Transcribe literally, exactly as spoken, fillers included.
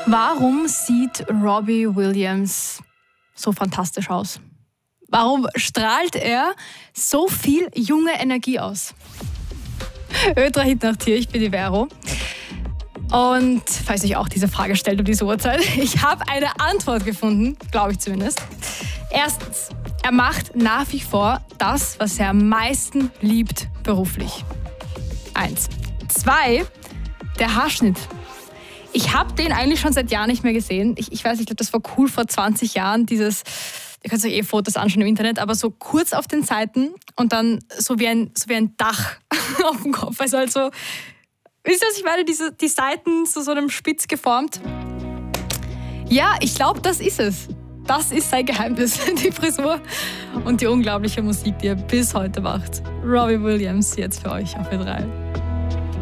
Warum sieht Robbie Williams so fantastisch aus? Warum strahlt er so viel junge Energie aus? Ö drei Hit Nacht hier, ich bin die Vero. Und falls euch auch diese Frage stellt um diese Uhrzeit, ich habe eine Antwort gefunden, glaube ich zumindest. Erstens, er macht nach wie vor das, was er am meisten liebt beruflich. Eins. Zwei, der Haarschnitt. Ich habe den eigentlich schon seit Jahren nicht mehr gesehen. Ich, ich weiß, ich glaube, das war cool vor zwanzig Jahren, dieses, ihr könnt euch eh Fotos anschauen im Internet, aber so kurz auf den Seiten und dann so wie ein, so wie ein Dach auf dem Kopf. Also, also wisst ihr, was ich meine? Diese, die Seiten zu so einem Spitz geformt. Ja, ich glaube, das ist es. Das ist sein Geheimnis, die Frisur und die unglaubliche Musik, die er bis heute macht. Robbie Williams jetzt für euch auf Ö drei.